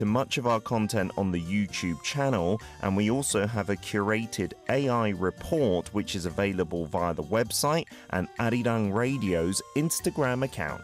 much of our content on the YouTube channel, and we also have a curated AI report which is available via the website and Arirang Radio's Instagram account.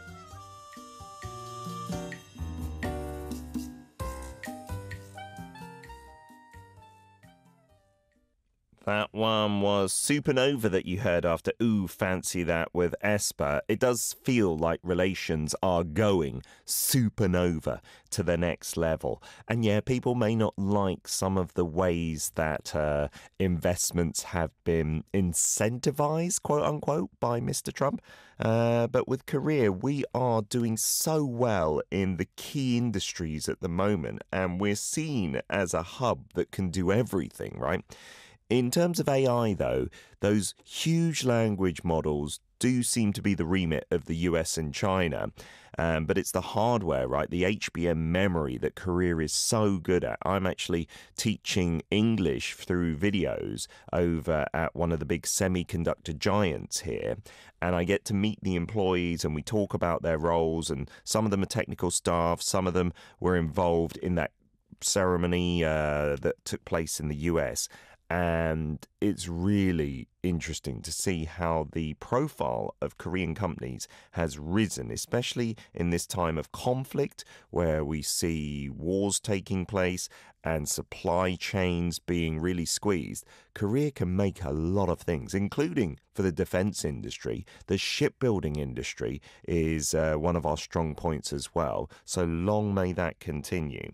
That one was Supernova that you heard after Ooh, Fancy That with Esper. It does feel like relations are going supernova to the next level. And yeah, people may not like some of the ways that investments have been incentivized, quote unquote, by Mr. Trump. But with Korea, we are doing so well in the key industries at the moment, and we're seen as a hub that can do everything, right? In terms of AI, though, those huge language models do seem to be the remit of the US and China. But it's the hardware, right? The HBM memory that Korea is so good at. I'm actually teaching English through videos over at one of the big semiconductor giants here. And I get to meet the employees and we talk about their roles. And some of them are technical staff. Some of them were involved in that ceremony that took place in the US. And it's really interesting to see how the profile of Korean companies has risen, especially in this time of conflict where we see wars taking place and supply chains being really squeezed. Korea can make a lot of things, including for the defense industry. The shipbuilding industry is one of our strong points as well. So long may that continue.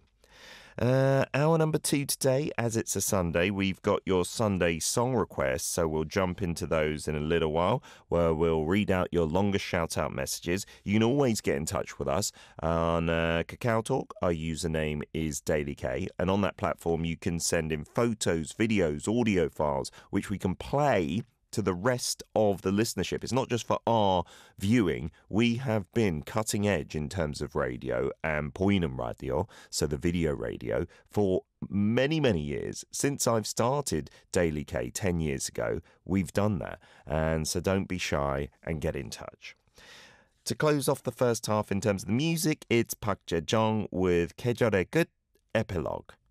Hour number 2 today, as it's a Sunday, we've got your Sunday song requests, so we'll jump into those in a little while, where we'll read out your longest shout-out messages. You can always get in touch with us on Kakao Talk. Our username is Daily K, and on that platform you can send in photos, videos, audio files, which we can play to the rest of the listenership. It's not just for our viewing. We have been cutting edge in terms of radio and 보이는 radio, so the video radio, for many, many years. Since I've started Daily K 10 years ago, we've done that. And so don't be shy and get in touch. To close off the first half in terms of the music, it's Park Jae-jung with 계절의 끝 Epilogue.